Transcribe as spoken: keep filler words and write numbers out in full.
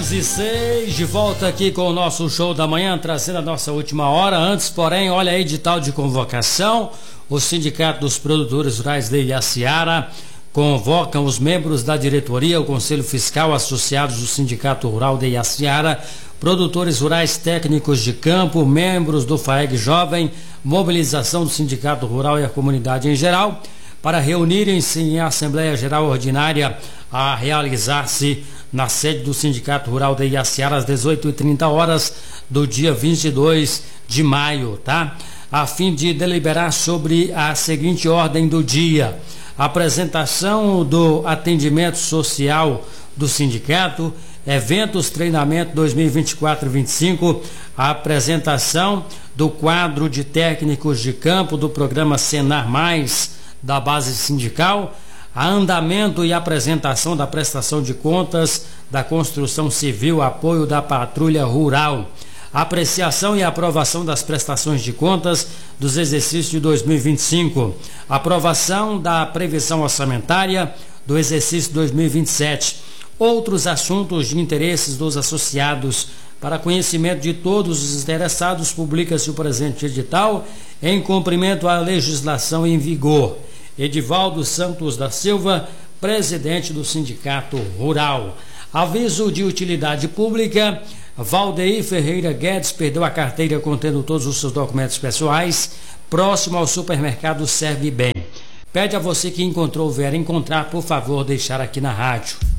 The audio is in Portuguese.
onze e seis, de volta aqui com o nosso show da manhã, trazendo a nossa última hora. Antes, porém, olha aí, edital de convocação. O Sindicato dos Produtores Rurais de Iaciara convocam os membros da diretoria, o Conselho Fiscal, associados do Sindicato Rural de Iaciara, produtores rurais técnicos de campo, membros do FAEG Jovem, mobilização do Sindicato Rural e a comunidade em geral, para reunirem-se em Assembleia Geral Ordinária a realizar-se na sede do Sindicato Rural de Iaciara às dezoito e trinta horas do dia vinte e dois de maio, tá? A fim de deliberar sobre a seguinte ordem do dia: apresentação do atendimento social do sindicato, eventos, treinamento dois mil e vinte e quatro vinte e cinco, a apresentação do quadro de técnicos de campo do programa Senar Mais da base sindical, a andamento e apresentação da prestação de contas da construção civil, apoio da patrulha rural, apreciação e aprovação das prestações de contas dos exercícios de dois mil e vinte e cinco, aprovação da previsão orçamentária do exercício dois mil e vinte e sete, outros assuntos de interesses dos associados. Para conhecimento de todos os interessados, publica-se o presente edital em cumprimento à legislação em vigor. Edivaldo Santos da Silva, presidente do Sindicato Rural. Aviso de utilidade pública: Valdeir Ferreira Guedes perdeu a carteira contendo todos os seus documentos pessoais, próximo ao supermercado Serve Bem. Pede a você que encontrou ou vier encontrar, por favor, deixar aqui na rádio.